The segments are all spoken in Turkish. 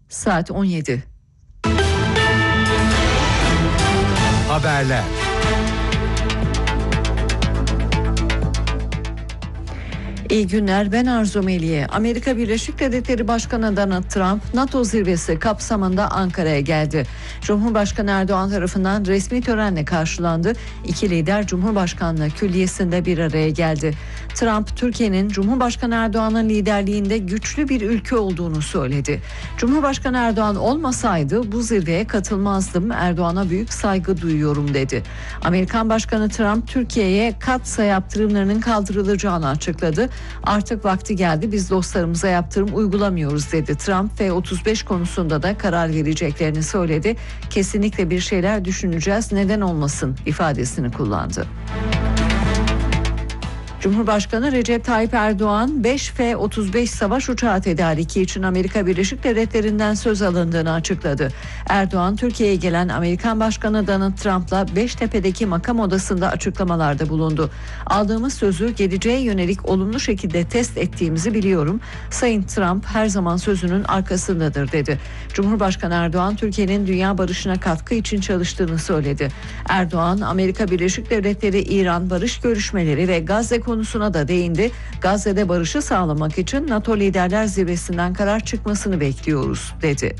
Saat 17. Haberler. İyi günler, ben Arzu Meliye. Amerika Birleşik Devletleri Başkanı Donald Trump, NATO zirvesi kapsamında Ankara'ya geldi. Cumhurbaşkanı Erdoğan tarafından resmi törenle karşılandı. İki lider Cumhurbaşkanlığı Külliyesi'nde bir araya geldi. Trump, Türkiye'nin Cumhurbaşkanı Erdoğan'ın liderliğinde güçlü bir ülke olduğunu söyledi. Cumhurbaşkanı Erdoğan olmasaydı bu zirveye katılmazdım, Erdoğan'a büyük saygı duyuyorum dedi. Amerikan Başkanı Trump, Türkiye'ye katsa yaptırımlarının kaldırılacağını açıkladı. Artık vakti geldi, biz dostlarımıza yaptırım uygulamıyoruz dedi. Trump F-35 konusunda da karar vereceklerini söyledi. Kesinlikle bir şeyler düşüneceğiz, neden olmasın ifadesini kullandı. Cumhurbaşkanı Recep Tayyip Erdoğan 5 F-35 savaş uçağı tedariki için Amerika Birleşik Devletleri'nden söz alındığını açıkladı. Erdoğan, Türkiye'ye gelen Amerikan Başkanı Donald Trump'la Beştepe'deki makam odasında açıklamalarda bulundu. Aldığımız sözü geleceğe yönelik olumlu şekilde test ettiğimizi biliyorum. Sayın Trump her zaman sözünün arkasındadır dedi. Cumhurbaşkanı Erdoğan, Türkiye'nin dünya barışına katkı için çalıştığını söyledi. Erdoğan, Amerika Birleşik Devletleri-İran barış görüşmeleri ve Gazze konusuna da değindi. Gazze'de barışı sağlamak için NATO Liderler Zirvesi'nden karar çıkmasını bekliyoruz dedi.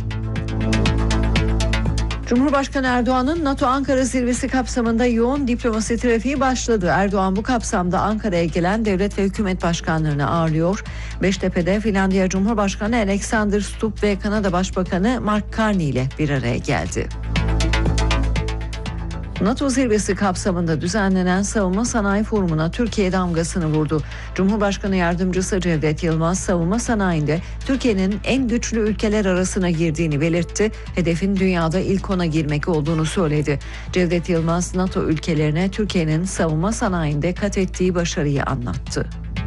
Cumhurbaşkanı Erdoğan'ın NATO Ankara zirvesi kapsamında yoğun diplomasi trafiği başladı. Erdoğan bu kapsamda Ankara'ya gelen devlet ve hükümet başkanlarını ağırlıyor. Beştepe'de Finlandiya Cumhurbaşkanı Alexander Stubb ve Kanada Başbakanı Mark Carney ile bir araya geldi. NATO zirvesi kapsamında düzenlenen Savunma Sanayi Forumu'na Türkiye damgasını vurdu. Cumhurbaşkanı Yardımcısı Cevdet Yılmaz, savunma sanayinde Türkiye'nin en güçlü ülkeler arasına girdiğini belirtti. Hedefin dünyada ilk 10'a girmek olduğunu söyledi. Cevdet Yılmaz, NATO ülkelerine Türkiye'nin savunma sanayinde kat ettiği başarıyı anlattı.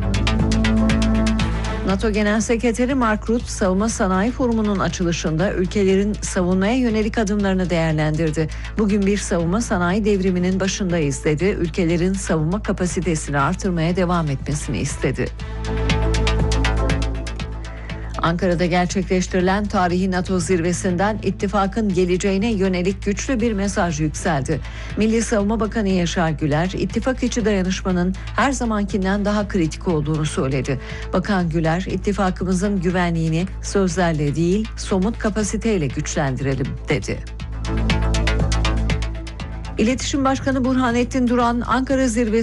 NATO Genel Sekreteri Mark Rutte, Savunma Sanayi Forumu'nun açılışında ülkelerin savunmaya yönelik adımlarını değerlendirdi. Bugün bir savunma sanayi devriminin başındayız dedi. Ülkelerin savunma kapasitesini artırmaya devam etmesini istedi. Ankara'da gerçekleştirilen tarihi NATO zirvesinden ittifakın geleceğine yönelik güçlü bir mesaj yükseldi. Milli Savunma Bakanı Yaşar Güler, ittifak içi dayanışmanın her zamankinden daha kritik olduğunu söyledi. Bakan Güler, ittifakımızın güvenliğini sözlerle değil, somut kapasiteyle güçlendirelim dedi. İletişim Başkanı Burhanettin Duran, Ankara zirvesi